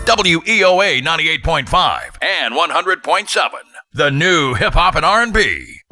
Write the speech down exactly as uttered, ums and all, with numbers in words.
W E O A ninety-eight point five and one hundred point seven. The new hip hop and R and B.